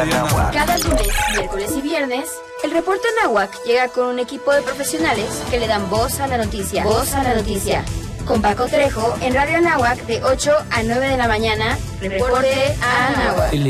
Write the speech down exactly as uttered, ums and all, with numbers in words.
Anáhuac. Cada lunes, miércoles y viernes, el reporte Anáhuac llega con un equipo de profesionales que le dan voz a la noticia. Voz a la noticia. Con Paco Trejo en Radio Anáhuac de ocho a nueve de la mañana. Reporte Anáhuac.